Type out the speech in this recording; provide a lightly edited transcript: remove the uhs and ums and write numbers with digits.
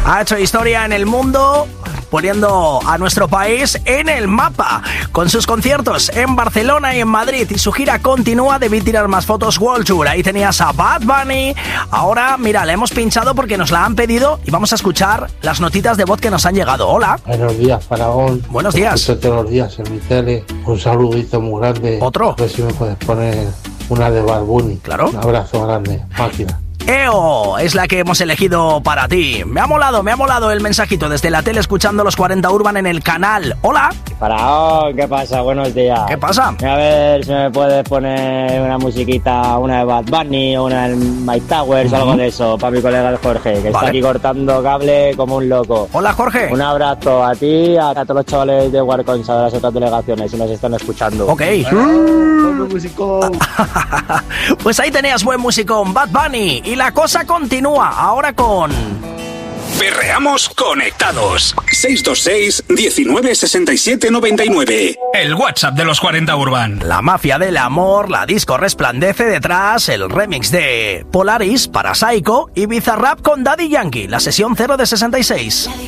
Ha hecho historia en el mundo, poniendo a nuestro país en el mapa, con sus conciertos en Barcelona y en Madrid, y su gira continúa. Debí tirar más fotos World Tour. Ahí tenías a Bad Bunny. Ahora, mira, le hemos pinchado porque nos la han pedido y vamos a escuchar las notitas de voz que nos han llegado. Hola. Buenos días, Faraón. Buenos días. Todos los días en mi tele. Un saludito muy grande. ¿Otro? A ver si me puedes poner una de Bad Bunny. Claro. Un abrazo grande, máquina. EO es la que hemos elegido para ti. Me ha molado el mensajito desde la tele escuchando los 40 Urban en el canal. Hola. Faraón, ¿qué pasa? Buenos días. ¿Qué pasa? A ver si me puedes poner una musiquita, una de Bad Bunny, una de Mike Towers o algo de eso, para mi colega el Jorge, que está aquí cortando cable como un loco. Hola, Jorge. Un abrazo a ti, a todos los chavales de Warcons, a las otras delegaciones, si nos están escuchando. Ok. Pues ahí tenías buen musicón, Bad Bunny. Y la cosa continúa ahora con... Perreamos conectados. 626 19 67 99. El WhatsApp de los 40 Urban. La mafia del amor, la disco resplandece detrás, el remix de Polaris para Psycho y Bizarrap con Daddy Yankee, la sesión 0 de 66.